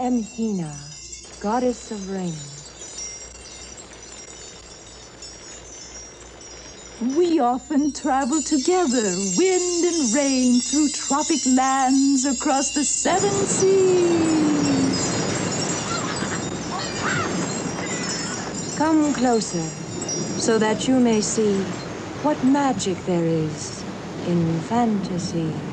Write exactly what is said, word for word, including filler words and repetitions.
am Hina, goddess of rain. We often travel together, wind and rain, through tropic lands across the seven seas. Come closer, so that you may see what magic there is in fantasy.